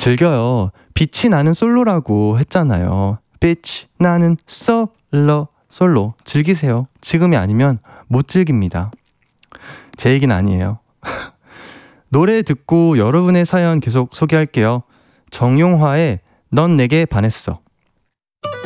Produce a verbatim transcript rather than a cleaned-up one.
즐겨요. 빛이 나는 솔로라고 했잖아요. 빛이 나는 솔로. 솔로 즐기세요. 지금이 아니면 못 즐깁니다. 제 얘기는 아니에요. 노래 듣고 여러분의 사연 계속 소개할게요. 정용화의 넌 내게 반했어.